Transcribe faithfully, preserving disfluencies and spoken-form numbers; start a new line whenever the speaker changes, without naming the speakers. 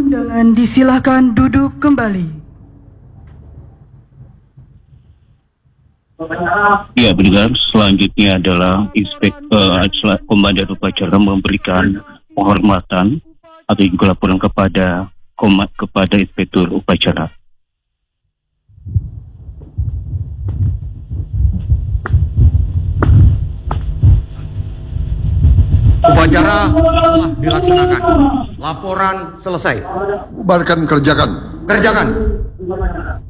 undangan disilahkan duduk kembali.
Ya, pendengar, selanjutnya adalah inspektur uh, komandan upacara memberikan penghormatan atau juga laporan kepada komat kepada inspektur upacara.
Upacara telah dilaksanakan. Laporan selesai.
Bubarkan, kerjakan.
Kerjakan.